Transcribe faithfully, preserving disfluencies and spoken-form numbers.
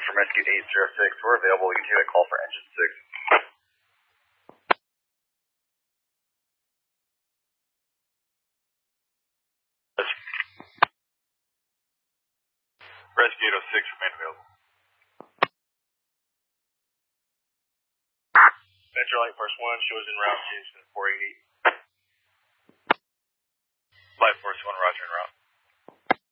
from Rescue eight zero six. We're available. You can take a call for engine six. Rescue eight oh six, remain available. Metro Light Force one, shows in route, Houston four eighty. Light Force one, roger en route.